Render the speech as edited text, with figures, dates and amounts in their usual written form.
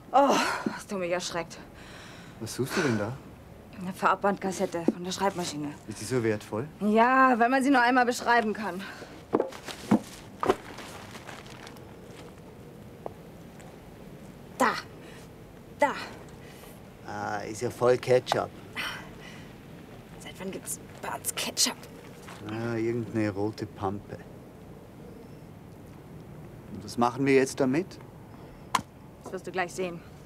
Oh, hast du mich erschreckt. Was suchst du denn da? Eine Farbbandkassette von der Schreibmaschine. Ist die so wertvoll? Ja, wenn man sie nur einmal beschreiben kann. Da. Da. Ah, ist ja voll Ketchup. Seit wann gibt's Barts Ketchup? Ah, irgendeine rote Pampe. Und was machen wir jetzt damit? Das wirst du gleich sehen.